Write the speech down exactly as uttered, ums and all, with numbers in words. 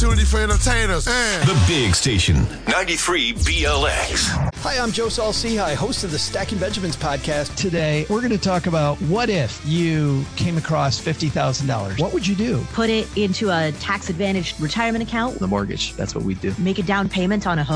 Opportunity for entertainers. And The Big Station, ninety-three B L X. Hi, I'm Joe Saul-Sehy, host of the Stacking Benjamins podcast. Today, we're going to talk about what if you came across fifty thousand dollars. What would you do? Put it into a tax-advantaged retirement account. The mortgage, that's what we do. Make a down payment on a home.